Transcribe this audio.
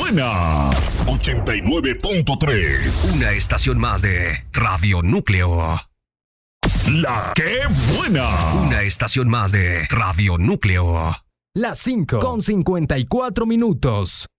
buena! 89.3. Una estación más de Radio Núcleo. ¡La que buena! Una estación más de Radio Núcleo. Las 5:54 minutos.